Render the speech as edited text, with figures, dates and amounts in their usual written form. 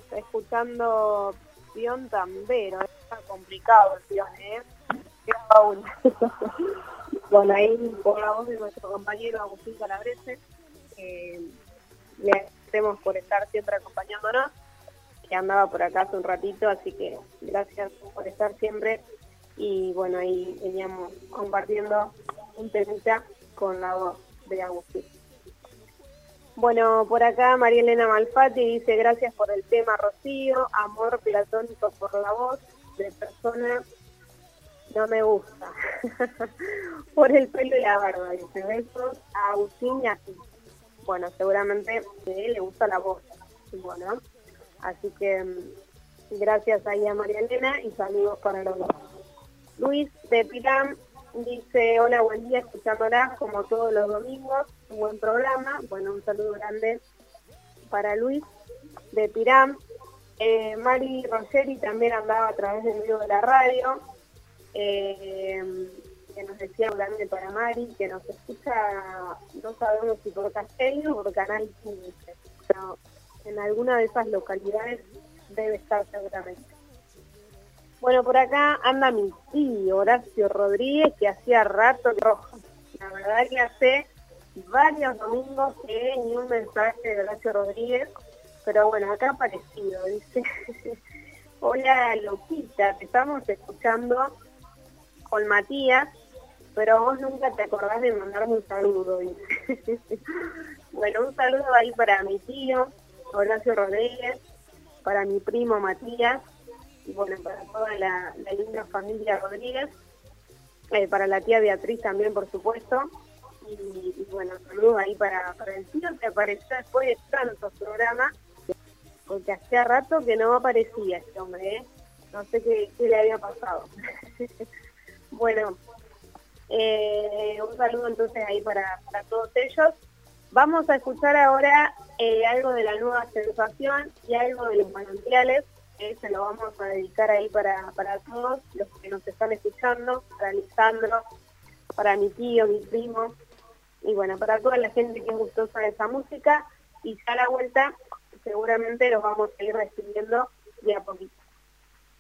Estamos escuchando Pion Tambero. Está complicado el Pion, ¿eh? Bueno, ahí por la voz de nuestro compañero Agustín Calabrese, le agradecemos por estar siempre acompañándonos, que andaba por acá hace un ratito, así que gracias por estar siempre. Y bueno, ahí veníamos compartiendo un temita con la voz de Agustín. Bueno, por acá María Elena Malfatti dice: gracias por el tema, Rocío, amor platónico por la voz de persona no me gusta. Por el pelo y la barba, dice. Besos a Agustín y a ti. Bueno, seguramente a él le gusta la voz. Bueno, así que gracias ahí a María Elena y saludos para los dos. Luis de Pirán dice: hola, buen día, escuchándolas como todos los domingos, un buen programa. Bueno, un saludo grande para Luis de Pirán. Mari Rogeri también andaba a través del video de la radio, que nos decía un grande para Mari, que nos escucha, no sabemos si por Castello o por Canal 15, pero en alguna de esas localidades debe estar seguramente. Bueno, por acá anda mi tío Horacio Rodríguez, que hacía rato que rojo. La verdad que hace varios domingos que ni un mensaje de Horacio Rodríguez, pero bueno, acá ha aparecido, dice: hola loquita, te estamos escuchando con Matías, pero vos nunca te acordás de mandarme un saludo, dice. Bueno, un saludo ahí para mi tío Horacio Rodríguez, para mi primo Matías, y bueno, para toda la linda familia Rodríguez, para la tía Beatriz también, por supuesto, y bueno, saludos ahí para el tío que apareció después de tantos programas, porque hacía rato que no aparecía este hombre, ¿eh? No sé qué le había pasado. Bueno, un saludo entonces ahí para todos ellos. Vamos a escuchar ahora algo de la nueva sensación y algo de los manantiales. Se lo vamos a dedicar ahí para todos los que nos están escuchando, para Lisandro, para mi tío, mi primo, y bueno, para toda la gente que es gustosa de esa música. Y ya a la vuelta seguramente los vamos a ir despidiendo de a poquito.